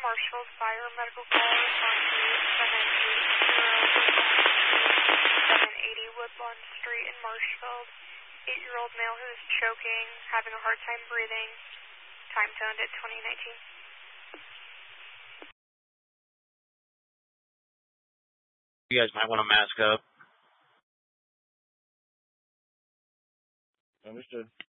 Marshfield Fire Medical Call, response to 780 Woodlawn Street in Marshfield. 8-year-old male who is choking, having a hard time breathing, time toned at 2019. You guys might want to mask up. Understood.